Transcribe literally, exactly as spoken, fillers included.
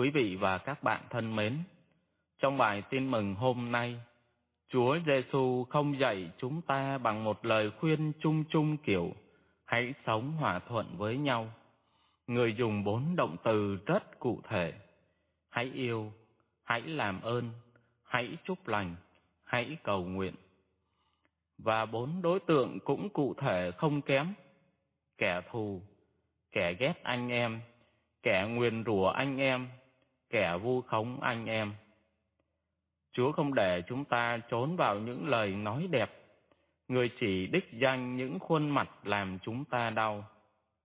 Quý vị và các bạn thân mến, trong bài tin mừng hôm nay, Chúa Giêsu không dạy chúng ta bằng một lời khuyên chung chung kiểu hãy sống hòa thuận với nhau. Người dùng bốn động từ rất cụ thể: hãy yêu, hãy làm ơn, hãy chúc lành, hãy cầu nguyện. Và bốn đối tượng cũng cụ thể không kém: kẻ thù, kẻ ghét anh em, kẻ nguyền rủa anh em, kẻ vu khống anh em. Chúa không để chúng ta trốn vào những lời nói đẹp. Người chỉ đích danh những khuôn mặt làm chúng ta đau.